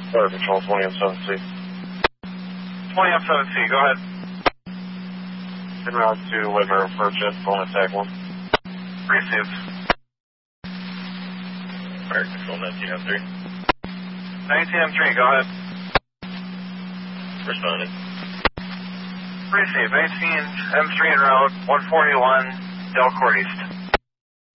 Fire Control 20M7C. 20M7C, go ahead. En route to Whitmer, approach it, phone attack 1. Received. Fire Control 19M3. 19M3, go ahead. Responded. Received. 19M3 en route, 141 Delcourt East.